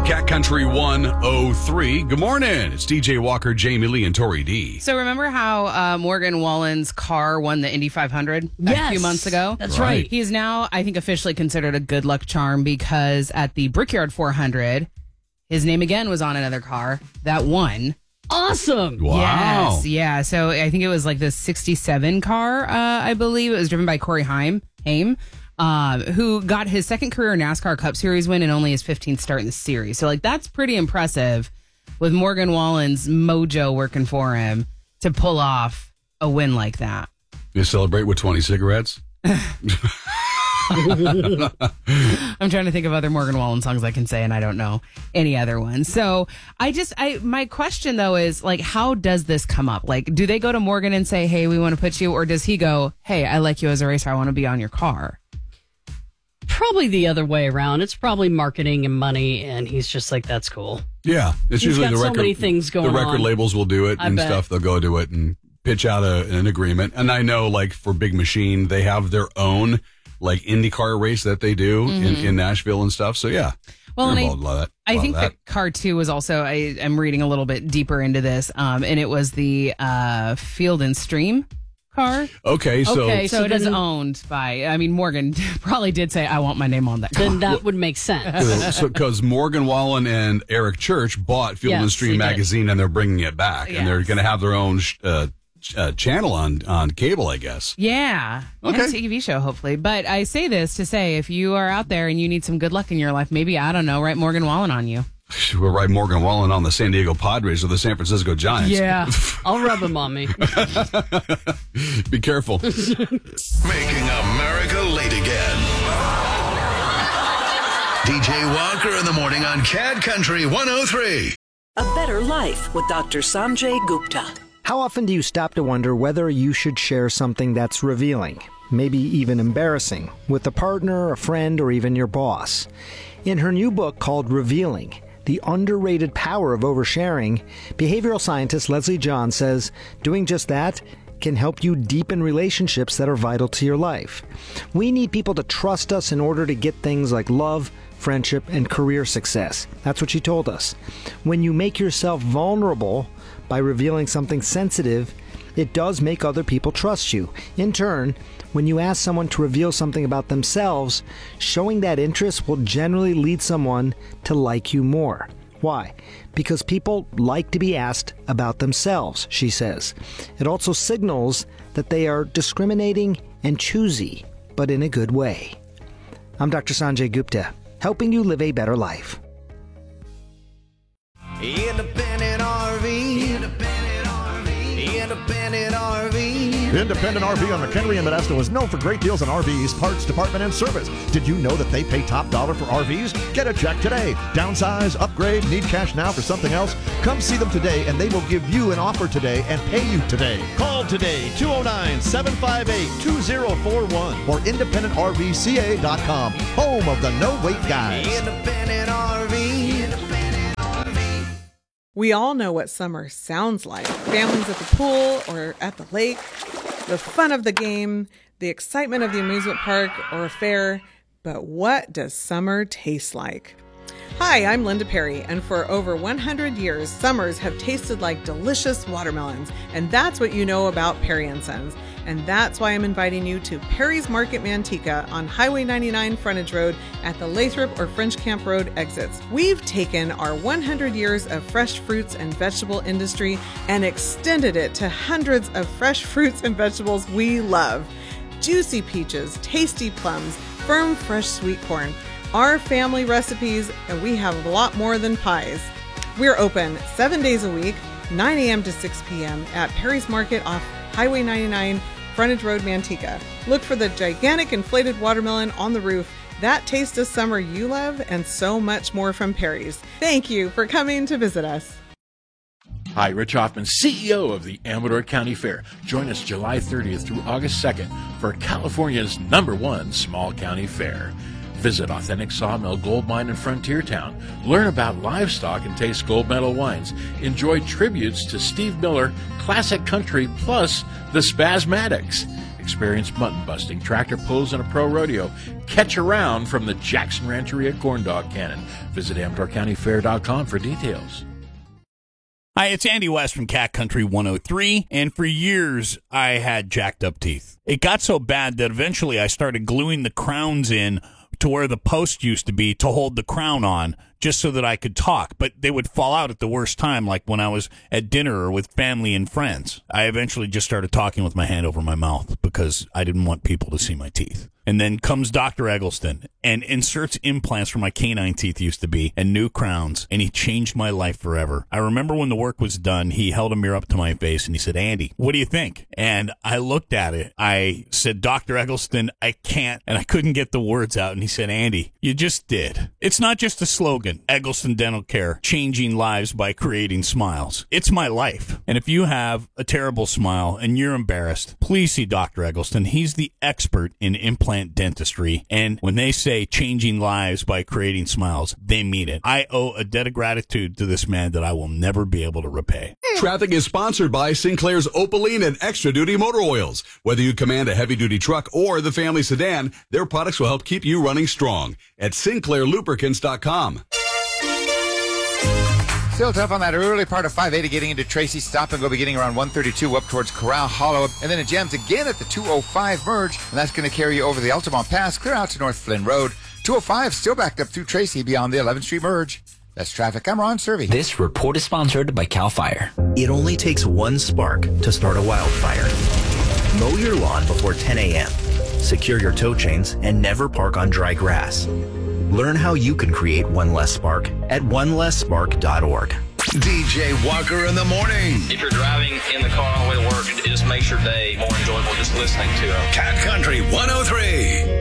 Cat Country 103. Good morning. It's DJ Walker, Jamie Lee, and Tori D. So remember how Morgan Wallen's car won the Indy 500 a few months ago? That's right. He is now, I think, officially considered a good luck charm because at the Brickyard 400, his name again was on another car that won. Awesome. Wow. Yes, yeah. So I think it was like the 67 car, I believe. It was driven by Corey Haim, who got his second career NASCAR Cup Series win and only his 15th start in the series. So, like, that's pretty impressive with Morgan Wallen's mojo working for him to pull off a win like that. You celebrate with 20 cigarettes? I'm trying to think of other Morgan Wallen songs I can say, and I don't know any other ones. So my question though is, like, how does this come up? Like, do they go to Morgan and say, hey, we want to put you, or does he go, hey, I like you as a racer, I want to be on your car? Probably the other way around. It's probably marketing and money, and he's just like, that's cool. Yeah. It's He's usually got the so record, many things going the record on. labels will do it I and bet. stuff. They'll go do it and pitch out an agreement. And I know, like, for Big Machine, they have their own, like, IndyCar race that they do in Nashville and stuff. So, yeah. Well, and I think that. that car two was also, I'm reading a little bit deeper into this, and it was the Field and Stream car. Okay, so So it is owned by, I mean, Morgan probably did say, I want my name on that car. Then that would make sense. because Morgan Wallen and Eric Church bought Field and Yes, Stream they did. magazine, and they're bringing it back, and they're going to have their own channel on cable, I guess. Yeah. Okay. And a TV show, hopefully. But I say this to say, if you are out there and you need some good luck in your life, maybe, I don't know, write Morgan Wallen on you. We'll write Morgan Wallen on the San Diego Padres or the San Francisco Giants. Yeah. I'll rub him on me. Be careful. Making America late again. DJ Walker in the morning on Cat Country 103. A Better Life with Dr. Sanjay Gupta. How often do you stop to wonder whether you should share something that's revealing, maybe even embarrassing, with a partner, a friend, or even your boss? In her new book called Revealing, The Underrated Power of Oversharing, behavioral scientist Leslie John says doing just that can help you deepen relationships that are vital to your life. We need people to trust us in order to get things like love, friendship, and career success. That's what she told us. When you make yourself vulnerable by revealing something sensitive, it does make other people trust you. In turn, when you ask someone to reveal something about themselves, showing that interest will generally lead someone to like you more. Why? Because people like to be asked about themselves, she says. It also signals that they are discriminating and choosy, but in a good way. I'm Dr. Sanjay Gupta, helping you live a better life. Independent RV. Independent RV. Independent RV. Independent RV on McHenry and Modesto is known for great deals on RVs, parts, department, and service. Did you know that they pay top dollar for RVs? Get a check today. Downsize, upgrade, need cash now for something else? Come see them today, and they will give you an offer today and pay you today. Call today, 209-758-2041 or IndependentRVCA.com, home of the no-wait guys. Independent RV. Independent RV. We all know what summer sounds like. Families at the pool or at the lake, the fun of the game, the excitement of the amusement park or a fair. But what does summer taste like? Hi, I'm Linda Perry, and for over 100 years, summers have tasted like delicious watermelons, and that's what you know about Perry & Sons. And that's why I'm inviting you to Perry's Market Manteca on Highway 99 Frontage Road at the Lathrop or French Camp Road exits. We've taken our 100 years of fresh fruits and vegetable industry and extended it to hundreds of fresh fruits and vegetables we love. Juicy peaches, tasty plums, firm fresh sweet corn. Our family recipes, and we have a lot more than pies. We're open 7 days a week, 9 a.m. to 6 p.m. at Perry's Market off Highway 99, Frontage Road, Manteca. Look for the gigantic inflated watermelon on the roof, that taste of summer you love, and so much more from Perry's. Thank you for coming to visit us. Hi, Rich Hoffman, CEO of the Amador County Fair. Join us July 30th through August 2nd for California's #1 small county fair. Visit Authentic Sawmill Gold Mine in Frontier Town. Learn about livestock and taste gold medal wines. Enjoy tributes to Steve Miller, classic country, plus the Spasmatics. Experience mutton busting, tractor pulls, and a pro rodeo. Catch a round from the Jackson Rancheria Corn Dog Cannon. Visit AmadorCountyFair.com for details. Hi, it's Andy West from Cat Country 103, and for years I had jacked up teeth. It got so bad that eventually I started gluing the crowns in to where the post used to be to hold the crown on, just so that I could talk, but they would fall out at the worst time, like when I was at dinner or with family and friends. I eventually just started talking with my hand over my mouth because I didn't want people to see my teeth. And then comes Dr. Eggleston and inserts implants where my canine teeth used to be and new crowns, and he changed my life forever. I remember when the work was done, he held a mirror up to my face and he said, "Andy, what do you think?" And I looked at it. I said, "Dr. Eggleston, I can't," and I couldn't get the words out. And he said, "Andy, you just did. It's not just a slogan, Eggleston Dental Care, changing lives by creating smiles. It's my life. And if you have a terrible smile and you're embarrassed, please see Dr. Eggleston. He's the expert in implant dentistry, and when they say changing lives by creating smiles, they mean it. I owe a debt of gratitude to this man that I will never be able to repay. Traffic is sponsored by Sinclair's Opaline and Extra Duty Motor Oils. Whether you command a heavy-duty truck or the family sedan, their products will help keep you running strong at SinclairLubricants.com. Still tough on that early part of 580 getting into Tracy. Stop and go beginning around 132 up towards Corral Hollow. And then it jams again at the 205 merge. And that's going to carry you over the Altamont Pass, clear out to North Flynn Road. 205 still backed up through Tracy beyond the 11th Street merge. That's traffic. I'm Ron Servey. This report is sponsored by CAL FIRE. It only takes one spark to start a wildfire. Mow your lawn before 10 a.m. Secure your tow chains and never park on dry grass. Learn how you can create one less spark at onelessspark.org. DJ Walker in the morning. If you're driving in the car on the way to work, it just makes your day more enjoyable just listening to them. Cat Country 103.